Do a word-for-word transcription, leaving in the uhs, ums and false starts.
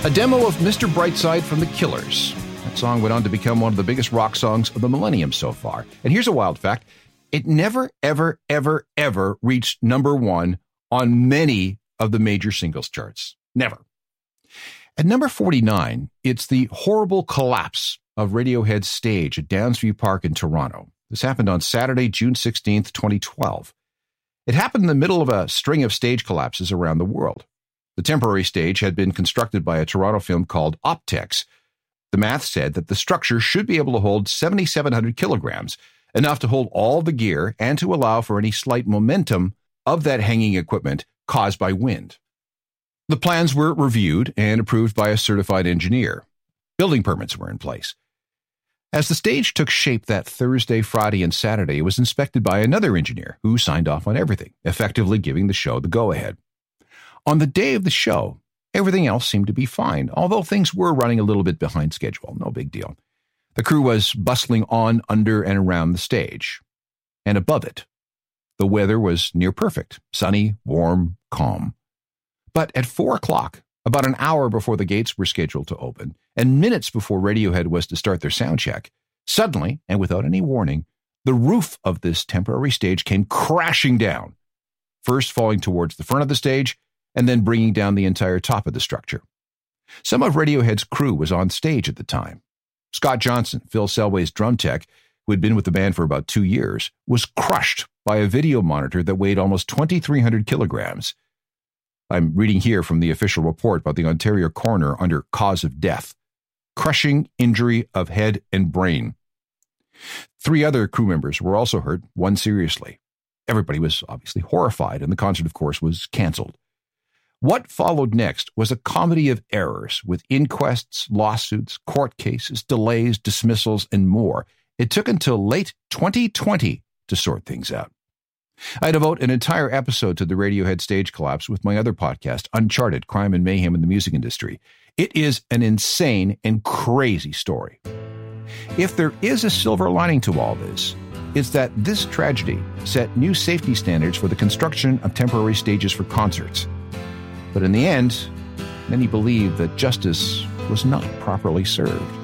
A demo of Mister Brightside from The Killers. That song went on to become one of the biggest rock songs of the millennium so far. And here's a wild fact. It never, ever, ever, ever reached number one on many of the major singles charts. Never. At number forty-nine, it's the horrible collapse of Radiohead's stage at Downsview Park in Toronto. This happened on Saturday, June sixteenth, twenty twelve. It happened in the middle of a string of stage collapses around the world. The temporary stage had been constructed by a Toronto firm called Optex. The math said that the structure should be able to hold seven thousand seven hundred kilograms, enough to hold all the gear and to allow for any slight momentum of that hanging equipment caused by wind. The plans were reviewed and approved by a certified engineer. Building permits were in place. As the stage took shape that Thursday, Friday, and Saturday, it was inspected by another engineer who signed off on everything, effectively giving the show the go-ahead. On the day of the show, everything else seemed to be fine, although things were running a little bit behind schedule. No big deal. The crew was bustling on, under, and around the stage. And above it, the weather was near perfect, sunny, warm, calm. But at four o'clock, about an hour before the gates were scheduled to open, and minutes before Radiohead was to start their sound check, suddenly, and without any warning, the roof of this temporary stage came crashing down, first falling towards the front of the stage, and then bringing down the entire top of the structure. Some of Radiohead's crew was on stage at the time. Scott Johnson, Phil Selway's drum tech, who had been with the band for about two years, was crushed by a video monitor that weighed almost twenty-three hundred kilograms. I'm reading here from the official report about the Ontario coroner under cause of death. Crushing injury of head and brain. Three other crew members were also hurt, one seriously. Everybody was obviously horrified, and the concert, of course, was canceled. What followed next was a comedy of errors with inquests, lawsuits, court cases, delays, dismissals, and more. It took until late twenty twenty to sort things out. I devote an entire episode to the Radiohead stage collapse with my other podcast, Uncharted, Crime and Mayhem in the Music Industry. It is an insane and crazy story. If there is a silver lining to all this, it's that this tragedy set new safety standards for the construction of temporary stages for concerts. But in the end, many believe that justice was not properly served.